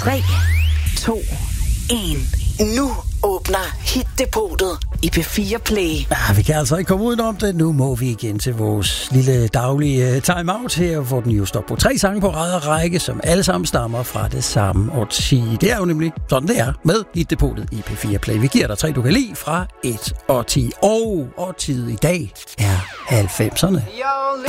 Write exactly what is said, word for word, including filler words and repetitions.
tre, to, en. Nu åbner Hit-depotet i P fire Play. Ja, vi kan altså ikke komme udenom det. Nu må vi igen til vores lille daglige time-out her, hvor den jo står på tre sange på rad og række, som alle sammen stammer fra det samme årti. Det er jo nemlig sådan, det er med Hit-depotet i P fire Play. Vi giver dig tre, du kan lide fra et og ti. Og årtiet i dag er halvfemserne.